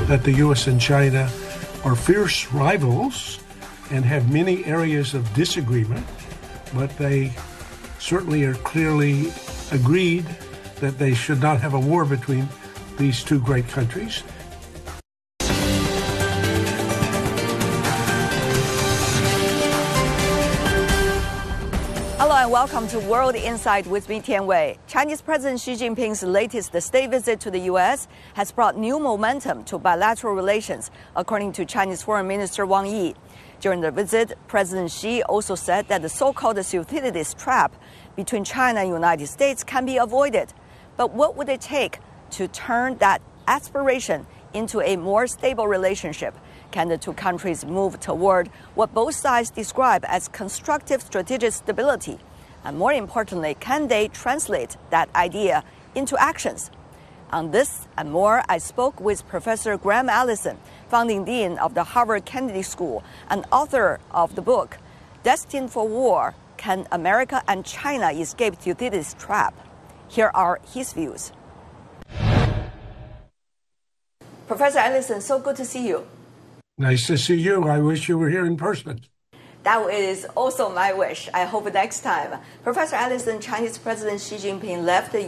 that the U.S. and China are fierce rivals and have many areas of disagreement, but they certainly are clearly agreed that they should not have a war between these two great countries. Hello and welcome to World Insight with me, Tian Wei. Chinese President Xi Jinping's latest state visit to the U.S. has brought new momentum to bilateral relations, according to Chinese Foreign Minister Wang Yi. During the visit, President Xi also said that the so-called Thucydides trap between China and the United States can be avoided. But what would it take to turn that aspiration into a more stable relationship? Can the two countries move toward what both sides describe as constructive strategic stability? And more importantly, can they translate that idea into actions? On this and more, I spoke with Professor Graham Allison, founding dean of the Harvard Kennedy School and author of the book, Destined for War: Can America and China Escape Thucydides' Trap? Here are his views. Professor Allison, so good to see you. Nice to see you. I wish you were here in person. That is also my wish. I hope next time. Professor Allison, Chinese President Xi Jinping left the